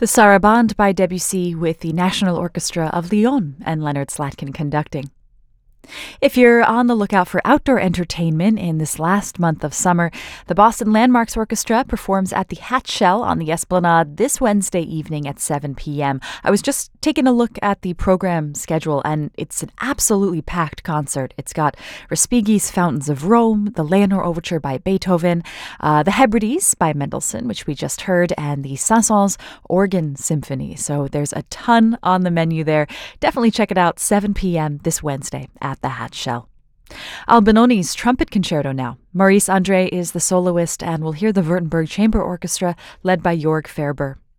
The Sarabande by Debussy with the National Orchestra of Lyon and Leonard Slatkin conducting. If you're on the lookout for outdoor entertainment in this last month of summer, the Boston Landmarks Orchestra performs at the Hatch Shell on the Esplanade this Wednesday evening at 7 p.m. I was just taking a look at the program schedule, and it's an absolutely packed concert. It's got Respighi's Fountains of Rome, the Leonore Overture by Beethoven, the Hebrides by Mendelssohn, which we just heard, and the Saint-Saëns Organ Symphony. So there's a ton on the menu there. Definitely check it out, 7 p.m. this Wednesday at the Hatch Shell. Albinoni's Trumpet Concerto now. Maurice André is the soloist, and we'll hear the Württemberg Chamber Orchestra led by Jörg Ferber.